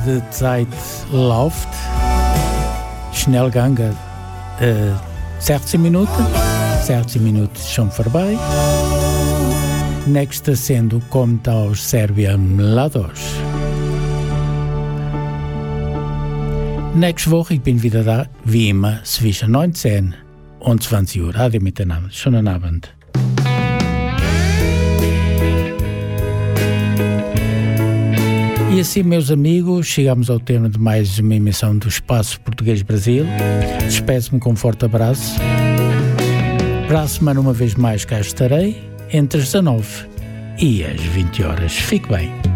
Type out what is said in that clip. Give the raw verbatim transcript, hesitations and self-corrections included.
de Zeit läuft, schnell gegangen, äh, sechzehn Minuten, sechzehn Minuten schon vorbei. Nächste Sendung kommt aus Serbien, Mladoš. Nächste Woche, ich bin wieder da, wie immer, zwischen neunzehn und zwanzig Uhr. Ade miteinander. Schönen Abend. E assim, meus amigos, chegamos ao termo de mais uma emissão do Espaço Português Brasil. Despeço-me com um forte abraço. Para a semana, uma vez mais, cá estarei, entre as dezanove e as vinte horas. Fique bem.